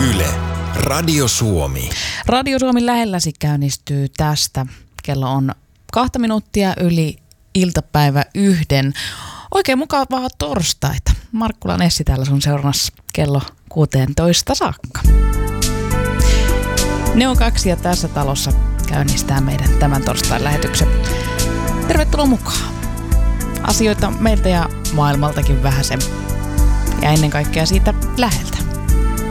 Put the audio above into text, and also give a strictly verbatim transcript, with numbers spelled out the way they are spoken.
Yle, Radio Suomi. Radio Suomi lähelläsi käynnistyy tästä. Kello on kahta minuuttia yli iltapäivä yhden. Oikein mukavaa torstaita. Markkulan Essi täällä sun seurannassa kello kuusitoista saakka. Ne on kaksi ja tässä talossa käynnistää meidän tämän torstain lähetyksen. Tervetuloa mukaan. Asioita meiltä ja maailmaltakin vähäsen. Ja ennen kaikkea siitä läheltä.